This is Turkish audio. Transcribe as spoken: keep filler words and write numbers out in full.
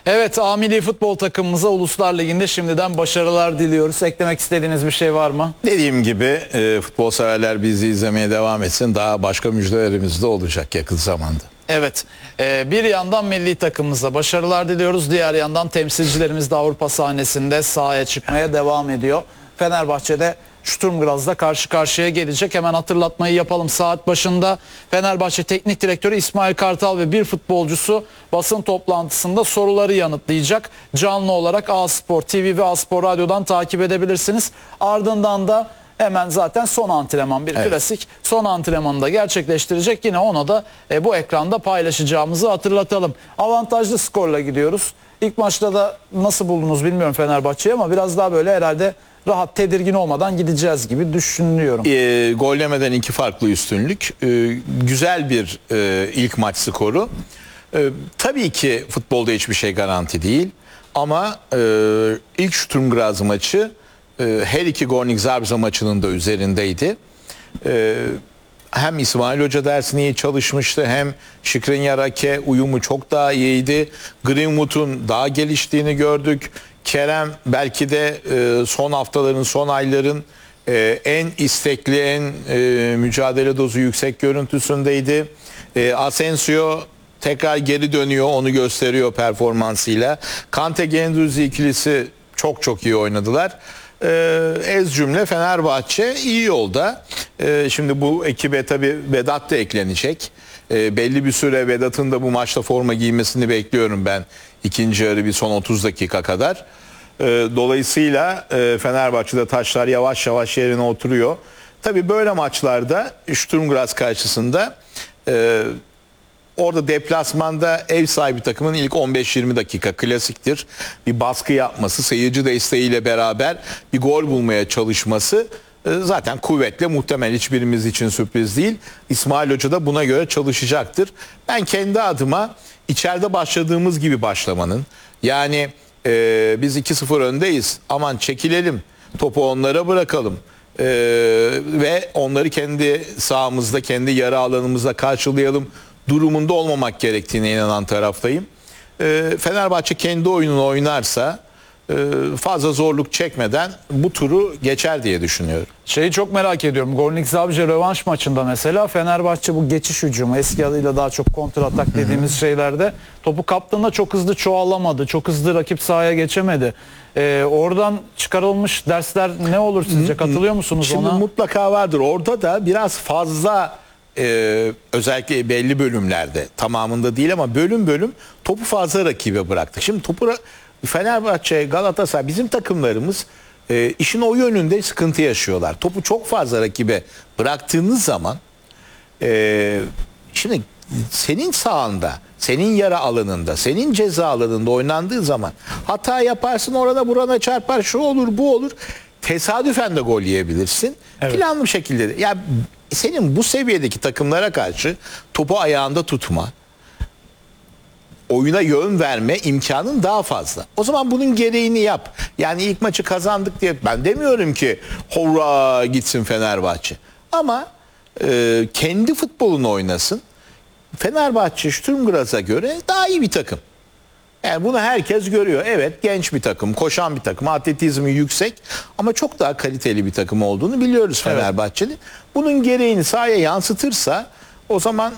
Evet, A Milli Futbol takımımıza Uluslar Ligi'nde şimdiden başarılar diliyoruz. Eklemek istediğiniz bir şey var mı? Dediğim gibi e, futbol severler bizi izlemeye devam etsin. Daha başka müjdelerimiz de olacak yakın zamanda. Evet, e, bir yandan milli takımımıza başarılar diliyoruz. Diğer yandan temsilcilerimiz de Avrupa sahnesinde sahaya çıkmaya devam ediyor. Fenerbahçe'de Sturm Graz'la karşı karşıya gelecek. Hemen hatırlatmayı yapalım. Saat başında Fenerbahçe Teknik Direktörü İsmail Kartal ve bir futbolcusu basın toplantısında soruları yanıtlayacak. Canlı olarak A Spor T V ve A Spor Radyo'dan takip edebilirsiniz. Ardından da hemen zaten son antrenman bir evet. klasik son antrenmanı da gerçekleştirecek. Yine onu da e, bu ekranda paylaşacağımızı hatırlatalım. Avantajlı skorla gidiyoruz. İlk maçta da nasıl buldunuz bilmiyorum Fenerbahçe'yi ama biraz daha böyle herhalde rahat, tedirgin olmadan gideceğiz gibi düşünüyorum. E, gol yemeden iki farklı üstünlük. E, güzel bir e, ilk maç skoru. E, tabii ki futbolda hiçbir şey garanti değil. Ama e, ilk Sturm Graz maçı e, her iki Gornik Zabrze maçının da üzerindeydi. E, hem İsmail Hoca dersini iyi çalışmıştı, hem Skriniar Ake uyumu çok daha iyiydi. Greenwood'un daha geliştiğini gördük. Kerem belki de e, son haftaların, son ayların e, en istekli, en e, mücadele dozu yüksek görüntüsündeydi. E, Asensio tekrar geri dönüyor, onu gösteriyor performansıyla. Kante Guendouzi ikilisi çok çok iyi oynadılar. E, ez cümle Fenerbahçe iyi yolda. E, şimdi bu ekibe tabii Vedat da eklenecek. E, belli bir süre Vedat'ın da bu maçta forma giymesini bekliyorum ben. İkinci yarı bir son otuz dakika kadar. E, dolayısıyla e, Fenerbahçe'de taşlar yavaş yavaş yerine oturuyor. Tabii böyle maçlarda Sturm Graz karşısında e, orada deplasmanda ev sahibi takımın ilk on beş yirmi dakika klasiktir. Bir baskı yapması, seyirci desteğiyle beraber bir gol bulmaya çalışması e, zaten kuvvetle muhtemel, hiçbirimiz için sürpriz değil. İsmail Hoca da buna göre çalışacaktır. Ben kendi adıma içeride başladığımız gibi başlamanın, yani e, biz iki sıfır öndeyiz, aman çekilelim, topu onlara bırakalım e, ve onları kendi sahamızda, kendi yarı alanımızda karşılayalım durumunda olmamak gerektiğine inanan taraftayım. E, Fenerbahçe kendi oyununu oynarsa e, fazla zorluk çekmeden bu turu geçer diye düşünüyorum. Şeyi çok merak ediyorum. Gornik Zabrze rövanş maçında mesela Fenerbahçe bu geçiş hücumu, eski adıyla daha çok kontratak dediğimiz şeylerde topu kaptığında çok hızlı çoğalamadı. Çok hızlı rakip sahaya geçemedi. Ee, oradan çıkarılmış dersler ne olur sizce? Katılıyor musunuz Şimdi ona? Şimdi mutlaka vardır. Orada da biraz fazla e, özellikle belli bölümlerde, tamamında değil ama bölüm bölüm topu fazla rakibe bıraktık. Şimdi topu Fenerbahçe, Galatasaray, bizim takımlarımız e, işin o yönünde sıkıntı yaşıyorlar. Topu çok fazla rakibe bıraktığınız zaman e, şimdi senin sahanda, senin yara alanında, senin ceza alanında oynandığı zaman hata yaparsın, orada burana çarpar, şu olur bu olur. Tesadüfen de gol yiyebilirsin. Evet. Planlı bir şekilde de. Ya senin bu seviyedeki takımlara karşı topu ayağında tutma, oyuna yön verme imkanın daha fazla. O zaman bunun gereğini yap. Yani ilk maçı kazandık diye ben demiyorum ki hurra gitsin Fenerbahçe. Ama e, kendi futbolunu oynasın. Fenerbahçe Sturm Graz'a göre daha iyi bir takım. Yani bunu herkes görüyor. Evet, genç bir takım, koşan bir takım, atletizmi yüksek ama çok daha kaliteli bir takım olduğunu biliyoruz Fenerbahçe'nin. Evet. Bunun gereğini sahaya yansıtırsa o zaman